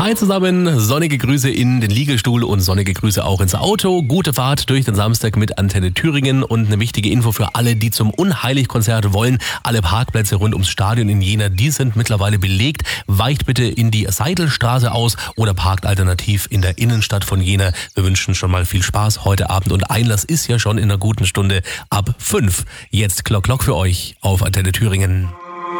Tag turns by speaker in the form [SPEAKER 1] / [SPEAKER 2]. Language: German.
[SPEAKER 1] Hi zusammen, sonnige Grüße in den Liegestuhl und sonnige Grüße auch ins Auto. Gute Fahrt durch den Samstag mit Antenne Thüringen und eine wichtige Info für alle, die zum Unheilig-Konzert wollen. Alle Parkplätze rund ums Stadion in Jena, die sind mittlerweile belegt. Weicht bitte in die Seidelstraße aus oder parkt alternativ in der Innenstadt von Jena. Wir wünschen schon mal viel Spaß heute Abend und Einlass ist ja schon in einer guten Stunde ab 5. Jetzt Glock für euch auf Antenne Thüringen.